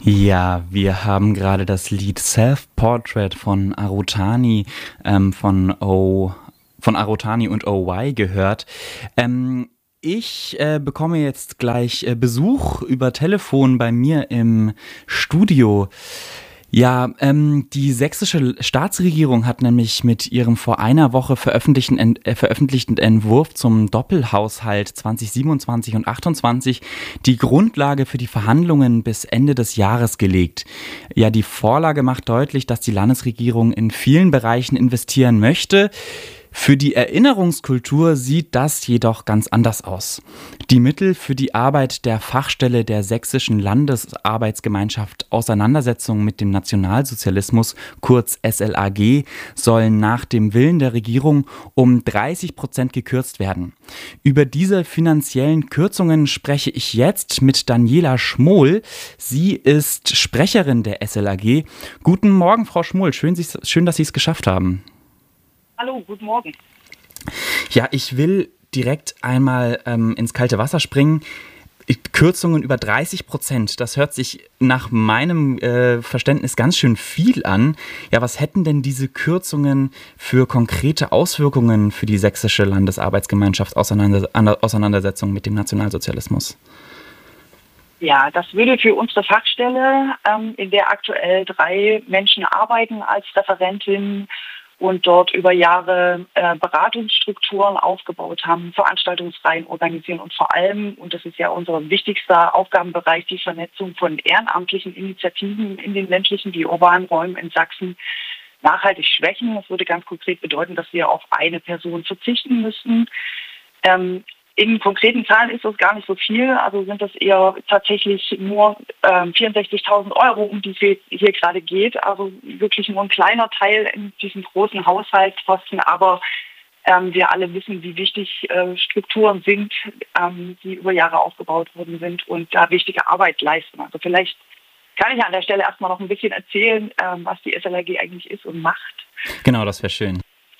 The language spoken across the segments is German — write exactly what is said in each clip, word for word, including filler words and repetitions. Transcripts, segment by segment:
Ja, wir haben gerade das Lied Self-Portrait von Arutani ähm, von O von Arutani und O Y gehört. Ähm, ich äh, bekomme jetzt gleich äh, Besuch über Telefon bei mir im Studio. Ja, ähm, die sächsische Staatsregierung hat nämlich mit ihrem vor einer Woche veröffentlichten, Ent- äh, veröffentlichten Entwurf zum Doppelhaushalt zwanzig siebenundzwanzig und achtundzwanzig die Grundlage für die Verhandlungen bis Ende des Jahres gelegt. Ja, die Vorlage macht deutlich, dass die Landesregierung in vielen Bereichen investieren möchte. Für die Erinnerungskultur sieht das jedoch ganz anders aus. Die Mittel für die Arbeit der Fachstelle der Sächsischen Landesarbeitsgemeinschaft Auseinandersetzung mit dem Nationalsozialismus, kurz S L A G, sollen nach dem Willen der Regierung um dreißig Prozent gekürzt werden. Über diese finanziellen Kürzungen spreche ich jetzt mit Daniela Schmohl. Sie ist Sprecherin der S L A G. Guten Morgen, Frau Schmohl. Schön, schön dass Sie es geschafft haben. Hallo, guten Morgen. Ja, ich will direkt einmal ähm, ins kalte Wasser springen. Kürzungen über dreißig Prozent, das hört sich nach meinem äh, Verständnis ganz schön viel an. Ja, was hätten denn diese Kürzungen für konkrete Auswirkungen für die sächsische Landesarbeitsgemeinschaft Auseinander- Auseinandersetzung mit dem Nationalsozialismus? Ja, das würde für unsere Fachstelle, ähm, in der aktuell drei Menschen arbeiten als Referentin und dort über Jahre äh, Beratungsstrukturen aufgebaut haben, Veranstaltungsreihen organisieren und vor allem, und das ist ja unser wichtigster Aufgabenbereich, die Vernetzung von ehrenamtlichen Initiativen in den ländlichen wie urbanen Räumen in Sachsen nachhaltig schwächen. Das würde ganz konkret bedeuten, dass wir auf eine Person verzichten müssten. Ähm, In konkreten Zahlen ist das gar nicht so viel, also sind das eher tatsächlich nur ähm, vierundsechzigtausend Euro, um die es hier gerade geht. Also wirklich nur ein kleiner Teil in diesem großen Haushaltskosten, aber ähm, wir alle wissen, wie wichtig äh, Strukturen sind, ähm, die über Jahre aufgebaut worden sind und da wichtige Arbeit leisten. Also vielleicht kann ich an der Stelle erstmal noch ein bisschen erzählen, ähm, was die S L A G eigentlich ist und macht. Genau, das wäre schön.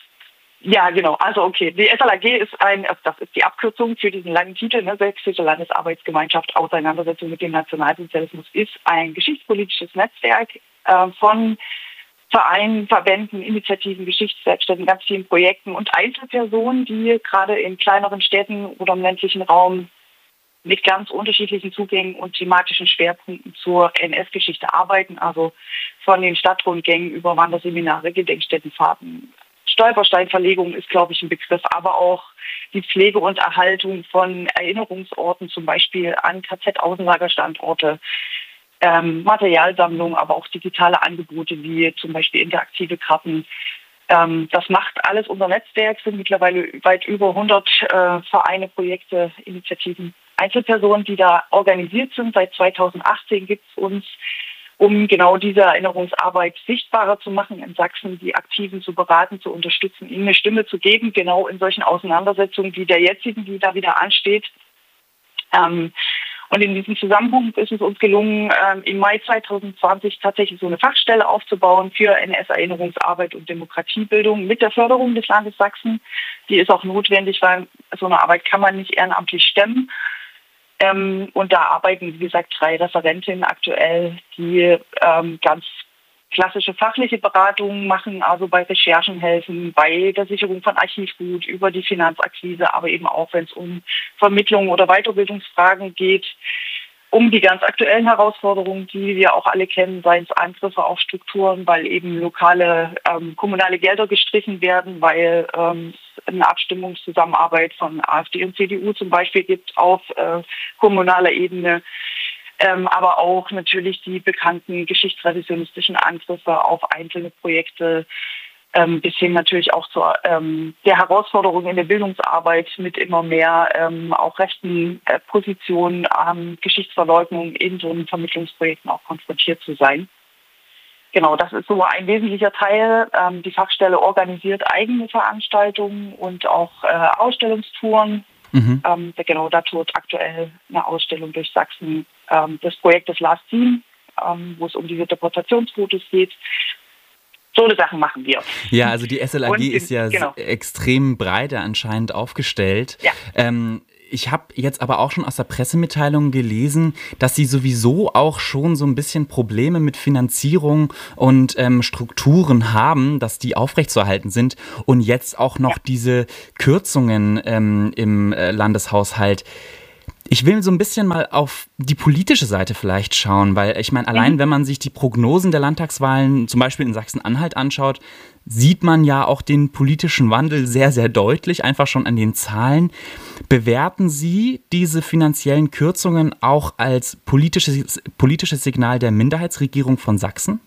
Ja, genau. Also okay, die S L A G ist ein, das ist die Abkürzung für diesen langen Titel, ne, Sächsische Landesarbeitsgemeinschaft Auseinandersetzung mit dem Nationalsozialismus, ist ein geschichtspolitisches Netzwerk äh, von Vereinen, Verbänden, Initiativen, Geschichtswerkstätten, ganz vielen Projekten und Einzelpersonen, die gerade in kleineren Städten oder im ländlichen Raum mit ganz unterschiedlichen Zugängen und thematischen Schwerpunkten zur N S-Geschichte arbeiten, also von den Stadtrundgängen über Wanderseminare, Gedenkstättenfahrten. Stolpersteinverlegung ist, glaube ich, ein Begriff, aber auch die Pflege und Erhaltung von Erinnerungsorten, zum Beispiel an K Z-Außenlagerstandorte, ähm, Materialsammlungen, aber auch digitale Angebote wie zum Beispiel interaktive Karten. Ähm, das macht alles unser Netzwerk, sind mittlerweile weit über hundert äh, Vereine, Projekte, Initiativen, Einzelpersonen, die da organisiert sind. Seit zweitausendachtzehn gibt es uns, um genau diese Erinnerungsarbeit sichtbarer zu machen in Sachsen, die Aktiven zu beraten, zu unterstützen, ihnen eine Stimme zu geben, genau in solchen Auseinandersetzungen wie der jetzigen, die da wieder ansteht. Ähm, und in diesem Zusammenhang ist es uns gelungen, ähm, im Mai zweitausendzwanzig tatsächlich so eine Fachstelle aufzubauen für N S-Erinnerungsarbeit und Demokratiebildung mit der Förderung des Landes Sachsen. Die ist auch notwendig, weil so eine Arbeit kann man nicht ehrenamtlich stemmen. Ähm, und da arbeiten, wie gesagt, drei Referentinnen aktuell, die ähm, ganz klassische fachliche Beratungen machen, also bei Recherchen helfen, bei der Sicherung von Archivgut, über die Finanzakquise, aber eben auch, wenn es um Vermittlung oder Weiterbildungsfragen geht, um die ganz aktuellen Herausforderungen, die wir auch alle kennen, seien es Angriffe auf Strukturen, weil eben lokale ähm, kommunale Gelder gestrichen werden, weil ähm, es eine Abstimmungszusammenarbeit von AfD und C D U zum Beispiel gibt auf äh, kommunaler Ebene. Ähm, aber auch natürlich die bekannten geschichtsrevisionistischen Angriffe auf einzelne Projekte, ähm, bis hin natürlich auch zur ähm, der Herausforderung in der Bildungsarbeit mit immer mehr ähm, auch rechten äh, Positionen, ähm, Geschichtsverleugnung in so einen Vermittlungsprojekten auch konfrontiert zu sein. Genau, das ist so ein wesentlicher Teil. Ähm, die Fachstelle organisiert eigene Veranstaltungen und auch äh, Ausstellungstouren. Mhm. Ähm, genau, da tourt aktuell eine Ausstellung durch Sachsen ähm, des Projektes Last Scene, ähm, wo es um diese Deportationsfotos geht. So eine Sachen machen wir. Ja, also die S L A G Und, ist ja genau. extrem breit anscheinend aufgestellt. Ja. Ähm, ich habe jetzt aber auch schon aus der Pressemitteilung gelesen, dass Sie sowieso auch schon so ein bisschen Probleme mit Finanzierung und ähm, Strukturen haben, dass die aufrechtzuerhalten sind und jetzt auch noch diese Kürzungen ähm, im äh, Landeshaushalt. Ich will so ein bisschen mal auf die politische Seite vielleicht schauen, weil ich meine, allein wenn man sich die Prognosen der Landtagswahlen zum Beispiel in Sachsen-Anhalt anschaut, sieht man ja auch den politischen Wandel sehr, sehr deutlich, einfach schon an den Zahlen. Bewerten Sie diese finanziellen Kürzungen auch als politisches, politisches Signal der Minderheitsregierung von Sachsen?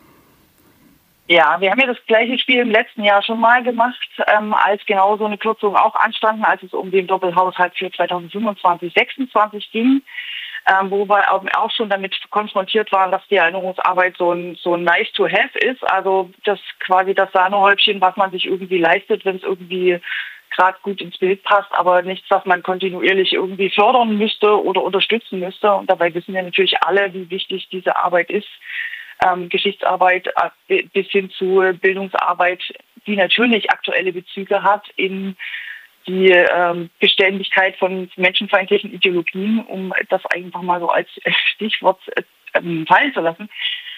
Ja, wir haben ja das gleiche Spiel im letzten Jahr schon mal gemacht, ähm, als genau so eine Kürzung auch anstanden, als es um den Doppelhaushalt für zweitausendfünfundzwanzig sechsundzwanzig ging, ähm, wo wir auch schon damit konfrontiert waren, dass die Erinnerungsarbeit so ein, so ein nice to have ist, also das quasi das Sahnehäubchen, was man sich irgendwie leistet, wenn es irgendwie gerade gut ins Bild passt, aber nichts, was man kontinuierlich irgendwie fördern müsste oder unterstützen müsste. Und dabei wissen wir natürlich alle, wie wichtig diese Arbeit ist. Ähm, Geschichtsarbeit äh, bis hin zu Bildungsarbeit, die natürlich aktuelle Bezüge hat in die ähm, Beständigkeit von menschenfeindlichen Ideologien, um das einfach mal so als Stichwort äh, fallen zu lassen.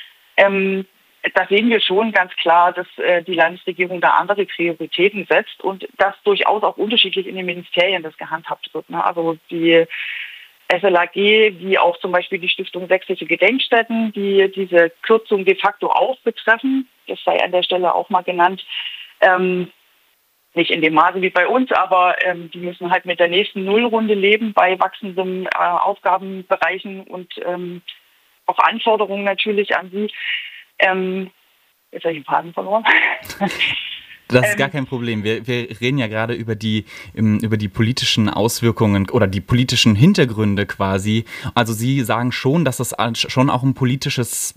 Ähm, da sehen wir schon ganz klar, dass äh, die Landesregierung da andere Prioritäten setzt und das durchaus auch unterschiedlich in den Ministerien das gehandhabt wird. Ne? Also die S L A G, wie auch zum Beispiel die Stiftung Sächsische Gedenkstätten, die diese Kürzung de facto auch betreffen. Das sei an der Stelle auch mal genannt. Ähm, nicht in dem Maße wie bei uns, aber ähm, die müssen halt mit der nächsten Nullrunde leben bei wachsenden äh, Aufgabenbereichen und ähm, auch Anforderungen natürlich an sie. Ähm, jetzt habe ich den Faden verloren. Das ist gar kein Problem. Wir, wir reden ja gerade über die, über die politischen Auswirkungen oder die politischen Hintergründe quasi. Also Sie sagen schon, dass das schon auch ein politisches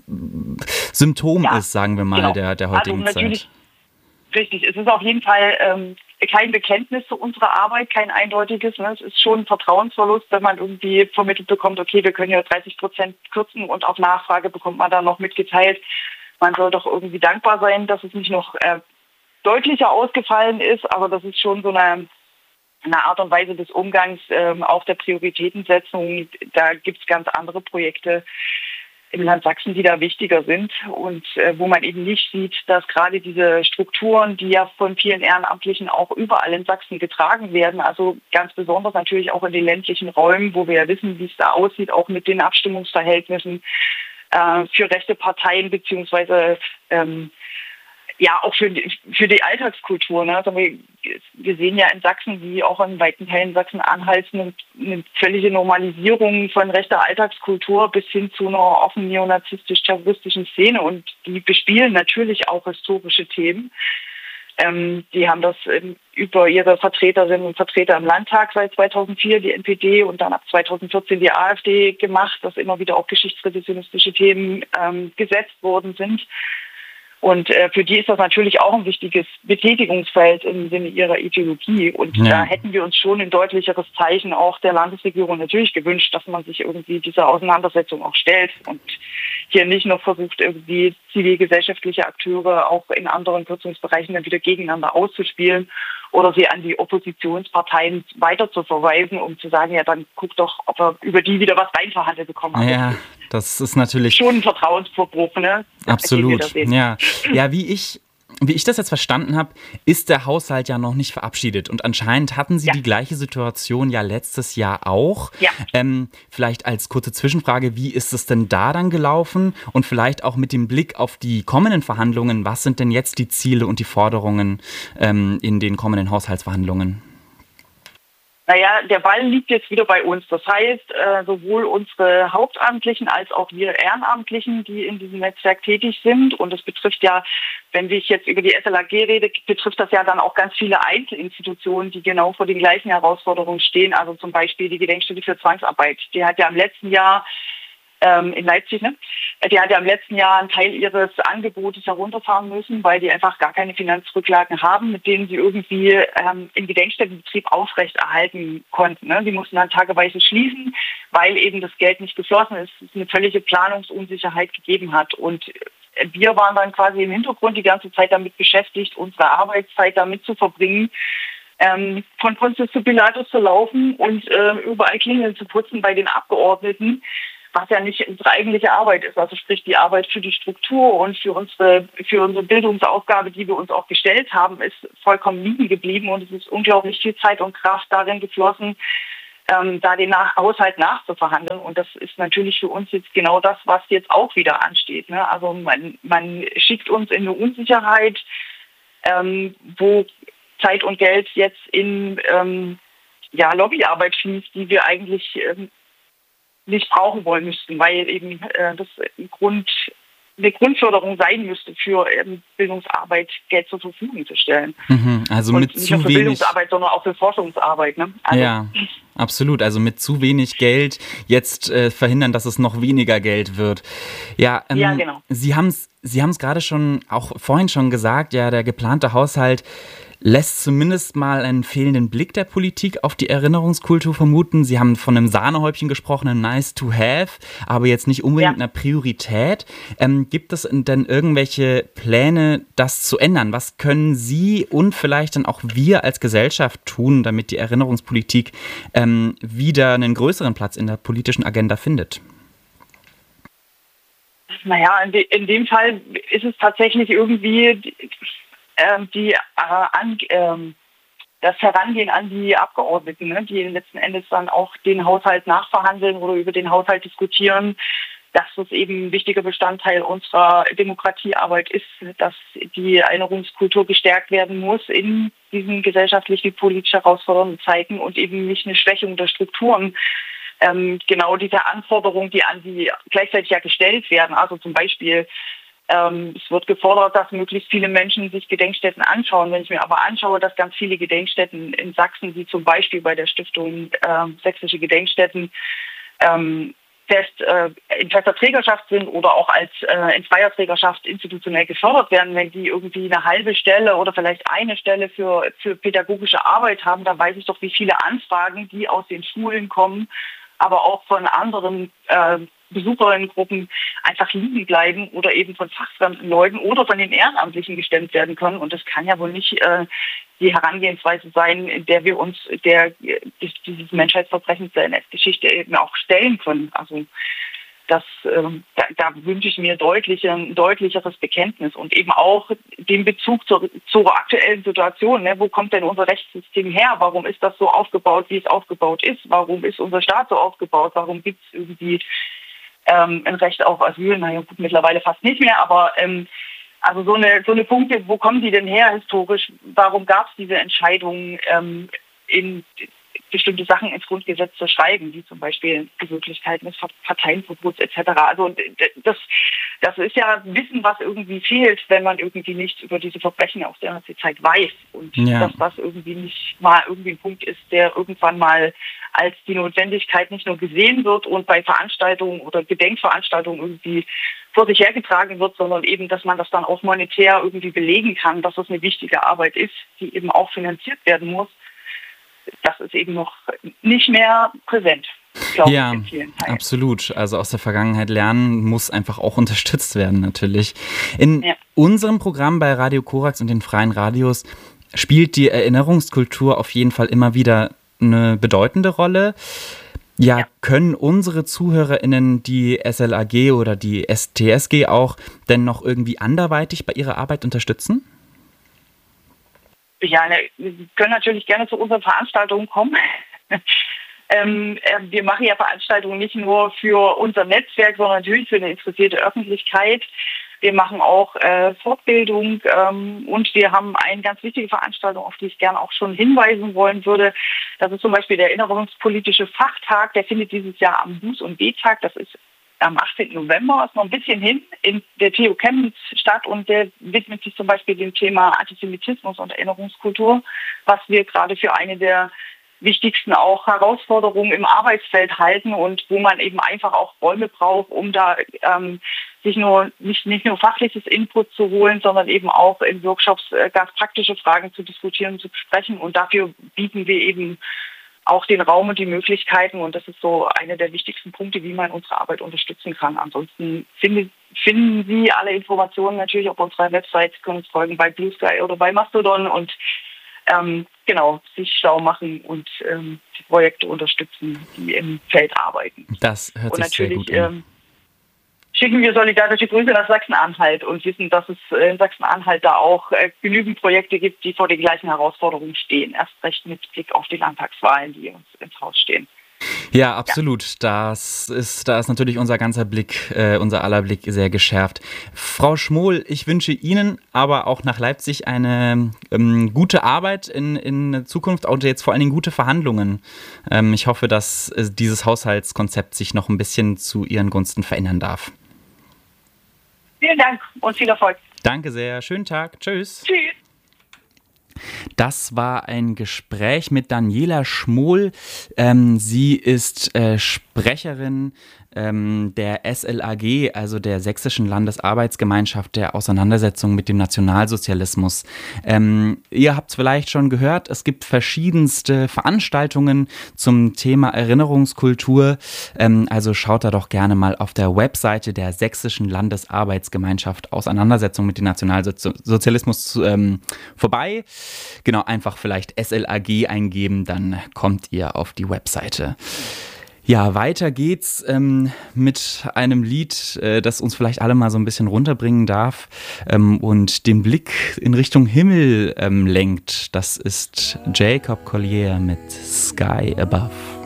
Symptom ja, ist, sagen wir mal, genau. der, der heutigen also Zeit. Richtig, es ist auf jeden Fall ähm, kein Bekenntnis zu unserer Arbeit, kein eindeutiges. Ne? Es ist schon ein Vertrauensverlust, wenn man irgendwie vermittelt bekommt, okay, wir können ja dreißig Prozent kürzen und auf Nachfrage bekommt man dann noch mitgeteilt. Man soll doch irgendwie dankbar sein, dass es nicht noch äh, deutlicher ausgefallen ist, aber das ist schon so eine, eine Art und Weise des Umgangs, ähm, auch der Prioritätensetzung. Da gibt es ganz andere Projekte im Land Sachsen, die da wichtiger sind und äh, wo man eben nicht sieht, dass gerade diese Strukturen, die ja von vielen Ehrenamtlichen auch überall in Sachsen getragen werden, also ganz besonders natürlich auch in den ländlichen Räumen, wo wir ja wissen, wie es da aussieht, auch mit den Abstimmungsverhältnissen äh, für rechte Parteien beziehungsweise ähm, ja, auch für die, für die Alltagskultur. Ne? Also wir, wir sehen ja in Sachsen, wie auch in weiten Teilen Sachsen-Anhalts, eine, eine völlige Normalisierung von rechter Alltagskultur bis hin zu einer offen neonazistisch-terroristischen Szene. Und die bespielen natürlich auch historische Themen. Ähm, die haben das ähm, über ihre Vertreterinnen und Vertreter im Landtag seit zweitausendvier, die N P D, und dann ab zweitausendvierzehn die AfD gemacht, dass immer wieder auch geschichtsrevisionistische Themen ähm, gesetzt worden sind. Und äh, für die ist das natürlich auch ein wichtiges Betätigungsfeld im Sinne ihrer Ideologie. Und ja. da hätten wir uns schon ein deutlicheres Zeichen auch der Landesregierung natürlich gewünscht, dass man sich irgendwie dieser Auseinandersetzung auch stellt und hier nicht noch versucht, irgendwie zivilgesellschaftliche Akteure auch in anderen Kürzungsbereichen dann wieder gegeneinander auszuspielen oder sie an die Oppositionsparteien weiter zu verweisen, um zu sagen, ja, dann guck doch, ob wir über die wieder was reinverhandelt bekommen. Also ja, das ist natürlich schon ein Vertrauensverbruch, ne? Absolut, ja. Ja, wie ich, wie ich das jetzt verstanden habe, ist der Haushalt ja noch nicht verabschiedet. Und anscheinend hatten Sie ja. die gleiche Situation ja letztes Jahr auch. Ja. Ähm, vielleicht als kurze Zwischenfrage, wie ist es denn da dann gelaufen? Und vielleicht auch mit dem Blick auf die kommenden Verhandlungen, was sind denn jetzt die Ziele und die Forderungen ähm, in den kommenden Haushaltsverhandlungen? Naja, der Ball liegt jetzt wieder bei uns. Das heißt, äh, sowohl unsere Hauptamtlichen als auch wir Ehrenamtlichen, die in diesem Netzwerk tätig sind. Und das betrifft ja, wenn ich jetzt über die S L A G rede, betrifft das ja dann auch ganz viele Einzelinstitutionen, die genau vor den gleichen Herausforderungen stehen. Also zum Beispiel die Gedenkstätte für Zwangsarbeit. Die hat ja im letzten Jahr in Leipzig, ne? Die hat ja im letzten Jahr einen Teil ihres Angebotes herunterfahren müssen, weil die einfach gar keine Finanzrücklagen haben, mit denen sie irgendwie ähm, den Gedenkstättenbetrieb aufrechterhalten konnten. Ne? Die mussten dann tageweise schließen, weil eben das Geld nicht geflossen ist, es eine völlige Planungsunsicherheit gegeben hat. Und wir waren dann quasi im Hintergrund die ganze Zeit damit beschäftigt, unsere Arbeitszeit damit zu verbringen, ähm, von Pontius zu Pilatus zu laufen und äh, überall Klingeln zu putzen bei den Abgeordneten, was ja nicht unsere eigentliche Arbeit ist. Also sprich die Arbeit für die Struktur und für unsere, für unsere Bildungsaufgabe, die wir uns auch gestellt haben, ist vollkommen liegen geblieben und es ist unglaublich viel Zeit und Kraft darin geflossen, ähm, da den Nach- Haushalt nachzuverhandeln. Und das ist natürlich für uns jetzt genau das, was jetzt auch wieder ansteht. Ne? Also man, man schickt uns in eine Unsicherheit, ähm, wo Zeit und Geld jetzt in ähm, ja, Lobbyarbeit fließt, die wir eigentlich ähm, nicht brauchen wollen müssten, weil eben äh, das ein Grund, eine Grundförderung sein müsste, für ähm, Bildungsarbeit Geld zur Verfügung zu stellen. Mhm, also und mit nicht zu nur für wenig Bildungsarbeit, sondern auch für Forschungsarbeit. Ne? Also, ja, absolut. Also mit zu wenig Geld jetzt äh, verhindern, dass es noch weniger Geld wird. Ja, ähm, ja, genau. Sie haben es Sie haben es gerade schon, auch vorhin schon gesagt, ja, der geplante Haushalt lässt zumindest mal einen fehlenden Blick der Politik auf die Erinnerungskultur vermuten. Sie haben von einem Sahnehäubchen gesprochen, einem nice to have, aber jetzt nicht unbedingt Ja. einer Priorität. Ähm, gibt es denn irgendwelche Pläne, das zu ändern? Was können Sie und vielleicht dann auch wir als Gesellschaft tun, damit die Erinnerungspolitik ähm, wieder einen größeren Platz in der politischen Agenda findet? Naja, in, de, in dem Fall ist es tatsächlich irgendwie die, äh, die äh, an, ähm, das Herangehen an die Abgeordneten, ne, die letzten Endes dann auch den Haushalt nachverhandeln oder über den Haushalt diskutieren, dass das eben ein wichtiger Bestandteil unserer Demokratiearbeit ist, dass die Erinnerungskultur gestärkt werden muss in diesen gesellschaftlich wie politisch herausfordernden Zeiten und eben nicht eine Schwächung der Strukturen. Ähm, genau diese Anforderungen, die an die gleichzeitig ja gestellt werden. Also zum Beispiel, ähm, es wird gefordert, dass möglichst viele Menschen sich Gedenkstätten anschauen. Wenn ich mir aber anschaue, dass ganz viele Gedenkstätten in Sachsen, wie zum Beispiel bei der Stiftung äh, Sächsische Gedenkstätten, ähm, fest äh, in fester Trägerschaft sind oder auch als äh, in freier Trägerschaft institutionell gefördert werden, wenn die irgendwie eine halbe Stelle oder vielleicht eine Stelle für, für pädagogische Arbeit haben, dann weiß ich doch, wie viele Anfragen, die aus den Schulen kommen, aber auch von anderen äh, Besucherinnengruppen einfach liegen bleiben oder eben von fachfremden Leuten oder von den Ehrenamtlichen gestemmt werden können. Und das kann ja wohl nicht äh, die Herangehensweise sein, in der wir uns der dieses Menschheitsverbrechens der N S-Geschichte eben auch stellen können. Also das, ähm, da, da wünsche ich mir deutliche, ein deutlicheres Bekenntnis und eben auch den Bezug zur, zur aktuellen Situation. Ne? Wo kommt denn unser Rechtssystem her? Warum ist das so aufgebaut, wie es aufgebaut ist? Warum ist unser Staat so aufgebaut? Warum gibt es irgendwie ähm, ein Recht auf Asyl? Naja, gut, mittlerweile fast nicht mehr, aber ähm, also so eine, so eine Punkte, wo kommen die denn her historisch? Warum gab es diese Entscheidungen, ähm, in bestimmte Sachen ins Grundgesetz zu schreiben, wie zum Beispiel die Möglichkeiten des Parteienverbots et cetera. Also das, das ist ja Wissen, was irgendwie fehlt, wenn man irgendwie nichts über diese Verbrechen aus der Nazi-Zeit weiß. Und Ja. dass das irgendwie nicht mal irgendwie ein Punkt ist, der irgendwann mal als die Notwendigkeit nicht nur gesehen wird und bei Veranstaltungen oder Gedenkveranstaltungen irgendwie vor sich hergetragen wird, sondern eben, dass man das dann auch monetär irgendwie belegen kann, dass das eine wichtige Arbeit ist, die eben auch finanziert werden muss. Das ist eben noch nicht mehr präsent, glaube ja, ich, in vielen Teilen. Absolut. Also aus der Vergangenheit lernen muss einfach auch unterstützt werden, natürlich. In ja. unserem Programm bei Radio Korax und den freien Radios spielt die Erinnerungskultur auf jeden Fall immer wieder eine bedeutende Rolle. Ja, ja, können unsere ZuhörerInnen die S L A G oder die S T S G auch denn noch irgendwie anderweitig bei ihrer Arbeit unterstützen? Ja, ne, Sie können natürlich gerne zu unseren Veranstaltungen kommen. ähm, äh, wir machen ja Veranstaltungen nicht nur für unser Netzwerk, sondern natürlich für eine interessierte Öffentlichkeit. Wir machen auch äh, Fortbildung ähm, und wir haben eine ganz wichtige Veranstaltung, auf die ich gerne auch schon hinweisen wollen würde. Das ist zum Beispiel der Erinnerungspolitische Fachtag. Der findet dieses Jahr am Buß- und B-Tag. Das ist am achtzehnten November, ist noch ein bisschen hin, in der T U Chemnitz statt und der widmet sich zum Beispiel dem Thema Antisemitismus und Erinnerungskultur, was wir gerade für eine der wichtigsten auch Herausforderungen im Arbeitsfeld halten und wo man eben einfach auch Räume braucht, um da ähm, sich nur nicht, nicht nur fachliches Input zu holen, sondern eben auch in Workshops äh, ganz praktische Fragen zu diskutieren, zu besprechen. Und dafür bieten wir eben auch den Raum und die Möglichkeiten. Und das ist so einer der wichtigsten Punkte, wie man unsere Arbeit unterstützen kann. Ansonsten finde, finden Sie alle Informationen natürlich auf unserer Website, können uns folgen bei Blue Sky oder bei Mastodon. Und ähm, genau, sich schlau machen und ähm, die Projekte unterstützen, die im Feld arbeiten. Das hört und sich sehr gut an. Ähm, schicken wir solidarische Grüße nach Sachsen-Anhalt und wissen, dass es in Sachsen-Anhalt da auch äh, genügend Projekte gibt, die vor den gleichen Herausforderungen stehen. Erst recht mit Blick auf die Landtagswahlen, die uns ins Haus stehen. Ja, absolut. Ja. Das ist, da ist natürlich unser ganzer Blick, äh, unser aller Blick sehr geschärft. Frau Schmohl, ich wünsche Ihnen aber auch nach Leipzig eine ähm, gute Arbeit in, in Zukunft und jetzt vor allen Dingen gute Verhandlungen. Ähm, ich hoffe, dass äh, dieses Haushaltskonzept sich noch ein bisschen zu Ihren Gunsten verändern darf. Vielen Dank und viel Erfolg. Danke sehr. Schönen Tag. Tschüss. Tschüss. Das war ein Gespräch mit Daniela Schmohl. Ähm, sie ist äh, Sprecherin ähm, der S L A G, also der Sächsischen Landesarbeitsgemeinschaft der Auseinandersetzung mit dem Nationalsozialismus. Ähm, ihr habt es vielleicht schon gehört, es gibt verschiedenste Veranstaltungen zum Thema Erinnerungskultur. Ähm, also schaut da doch gerne mal auf der Webseite der Sächsischen Landesarbeitsgemeinschaft Auseinandersetzung mit dem Nationalsozialismus ähm, vorbei. Genau, einfach vielleicht S L A G eingeben, dann kommt ihr auf die Webseite. Ja, weiter geht's ähm, mit einem Lied, äh, das uns vielleicht alle mal so ein bisschen runterbringen darf ähm, und den Blick in Richtung Himmel ähm, lenkt. Das ist Jacob Collier mit Sky Above.